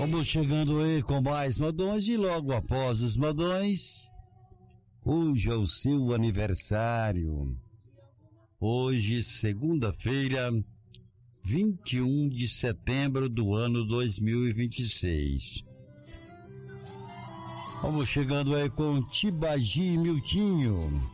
Vamos chegando aí com mais modões e logo após os modões, hoje é o seu aniversário. Hoje, segunda-feira, 21 de setembro do ano 2026. Vamos chegando aí com Tibagi Miltinho.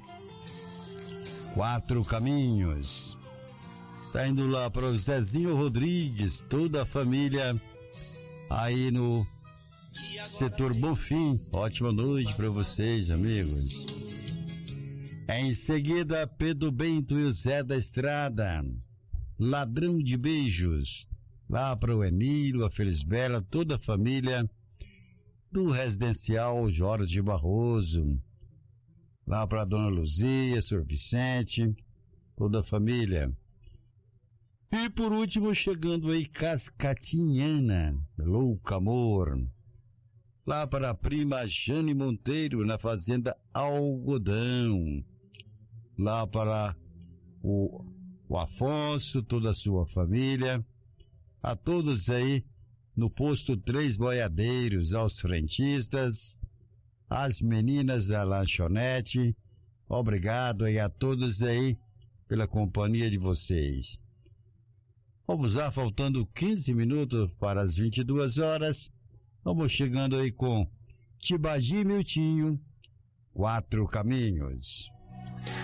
4 caminhos. Tá indo lá para o Zezinho Rodrigues, toda a família aí no setor Bonfim. Ótima noite para vocês, amigos. Em seguida, Pedro Bento e o Zé da Estrada. Ladrão de beijos. Lá para o Emílio, a Felisbela, toda a família do Residencial Jorge Barroso. Lá para a Dona Luzia, Sr. Vicente, toda a família. E por último, chegando aí, Cascatinhana, Louco Amor. Lá para a prima Jane Monteiro, na Fazenda Algodão. Lá para o Afonso, toda a sua família. A todos aí no posto 3 Boiadeiros, aos frentistas, às meninas da lanchonete. Obrigado aí a todos aí pela companhia de vocês. Vamos lá, faltando 15 minutos para as 22 horas. Vamos chegando aí com Tibagi Miltinho, 4 caminhos.